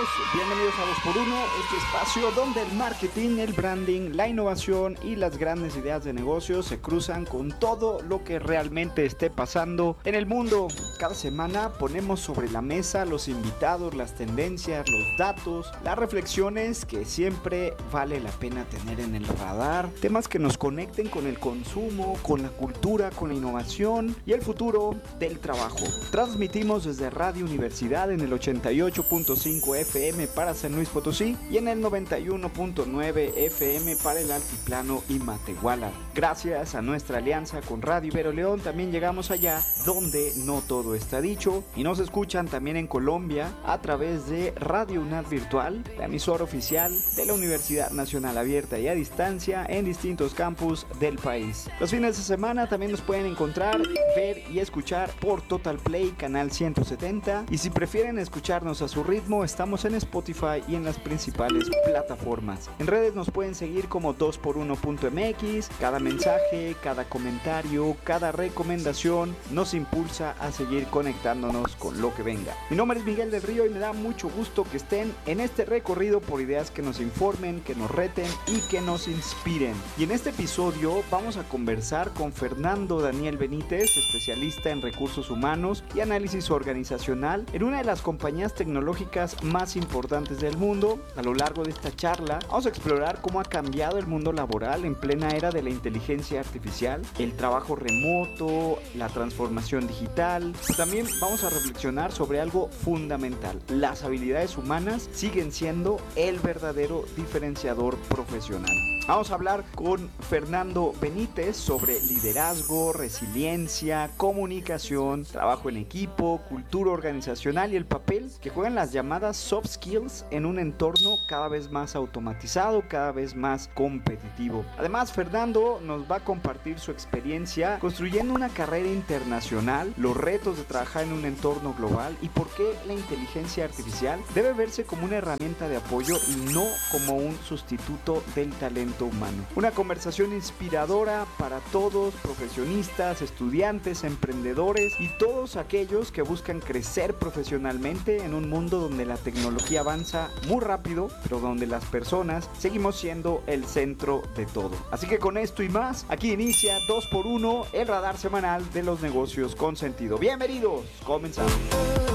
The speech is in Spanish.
bienvenidos a 2x1, este espacio donde el marketing, el branding, la innovación y las grandes ideas de negocio se cruzan con todo lo que realmente esté pasando en el mundo. Cada semana ponemos sobre la mesa los invitados, las tendencias, los datos, las reflexiones que siempre vale la pena tener en el radar, temas que nos conecten con el consumo, con la cultura, con la innovación y el futuro del trabajo. Transmitimos desde Radio Universidad en el 88.5 FM para San Luis Potosí y en el 91.9 FM para el Altiplano y Matehuala. Gracias a nuestra alianza con Radio Ibero León también llegamos allá donde no todo está dicho y nos escuchan también en Colombia a través de Radio UNAD Virtual, la emisora oficial de la Universidad Nacional Abierta y a Distancia en distintos campus del país. Los fines de semana también nos pueden encontrar, ver y escuchar por Total Play canal 170 y si prefieren escucharnos a su ritmo estamos en Spotify y en las principales plataformas. En redes nos pueden seguir como 2x1.mx. Cada mensaje, cada comentario, cada recomendación nos impulsa a seguir conectándonos con lo que venga. Mi nombre es Miguel del Río y me da mucho gusto que estén en este recorrido por ideas que nos informen, que nos reten y que nos inspiren. Y en este episodio vamos a conversar con Fernando Daniel Benítez, especialista en recursos humanos y análisis organizacional en una de las compañías tecnológicas más importantes del mundo. A lo largo de esta charla vamos a explorar cómo ha cambiado el mundo laboral en plena era de la inteligencia artificial, el trabajo remoto, la transformación digital. También vamos a reflexionar sobre algo fundamental: las habilidades humanas siguen siendo el verdadero diferenciador profesional. Vamos a hablar con Fernando Benítez sobre liderazgo, resiliencia, comunicación, trabajo en equipo, cultura organizacional y el papel que juegan las llamadas soft skills en un entorno cada vez más automatizado, cada vez más competitivo. Además, Fernando nos va a compartir su experiencia construyendo una carrera internacional, los retos de trabajar en un entorno global y por qué la inteligencia artificial debe verse como una herramienta de apoyo y no como un sustituto del talento humano. Una conversación inspiradora para todos, profesionistas, estudiantes, emprendedores y todos aquellos que buscan crecer profesionalmente en un mundo donde la tecnología avanza muy rápido, pero donde las personas seguimos siendo el centro de todo. Así que con esto y más, aquí inicia 2x1, el radar semanal de los negocios con sentido. Bienvenidos, comenzamos.